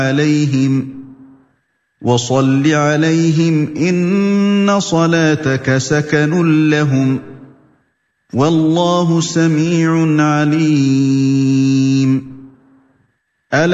عَلَيْهِمْ وَصَلِّ عَلَيْهِمْ إِنَّ صَلَاتَكَ سَكَنٌ لَّهُمْ ۗ وَاللَّهُ سَمِيعٌ عَلِيمٌ.